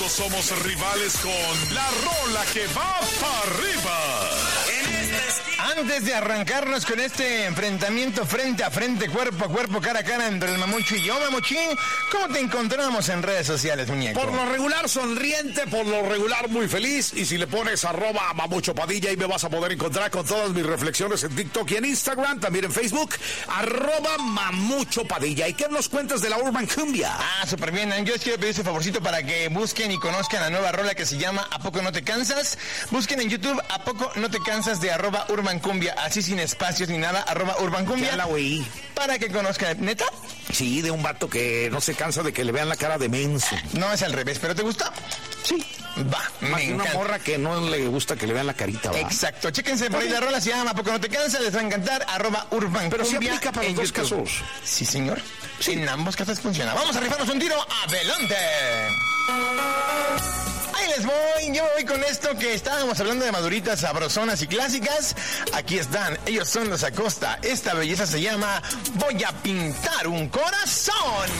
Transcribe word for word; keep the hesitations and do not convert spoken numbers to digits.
Juntos somos rivales con La Rola que va para arriba. Antes de arrancarnos con este enfrentamiento frente a frente, cuerpo a cuerpo, cara a cara entre el Mamucho y yo, Mamuchín, ¿cómo te encontramos en redes sociales, muñeco? Por lo regular sonriente, por lo regular muy feliz, y si le pones arroba Mamucho Padilla, ahí me vas a poder encontrar con todas mis reflexiones en TikTok y en Instagram, también en Facebook, arroba Mamucho Padilla. ¿Y qué nos cuentas de la Urban Cumbia? Ah, súper bien. Yo les quiero pedir ese favorcito para que busquen y conozcan la nueva rola que se llama ¿A poco no te cansas? Busquen en YouTube ¿A poco no te cansas? De arroba Urban Cumbia, así sin espacios ni nada, arroba Urban Cumbia. Ya la oí. Para que conozcan, ¿neta? Sí, de un vato que no se cansa de que le vean la cara de menso. No, es al revés, ¿pero te gusta? Sí. Va, más me una encanta. morra que no le gusta que le vean la carita, ¿va? Exacto, chéquense por ahí la rola, se llama ¿A poco no te cansas? Les va a encantar, arroba Urban Pero sí Cumbia aplica para los en dos YouTube. casos. Sí, señor. Sí. En ambos casos funciona. Vamos a rifarnos un tiro, adelante. Ahí les voy, yo voy con esto que estábamos hablando de maduritas sabrosonas y clásicas. Aquí están, ellos son los Acosta. Esta belleza se llama Voy a pintar un corazón.